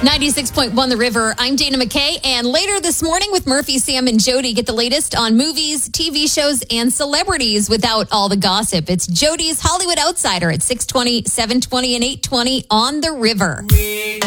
96.1 The River. I'm Dana McKay, and later this morning with Murphy, Sam, and Jody, get the latest on movies, TV shows, and celebrities without all the gossip. It's Jody's Hollywood Outsider at 6:20, 7:20, and 8:20 on The River.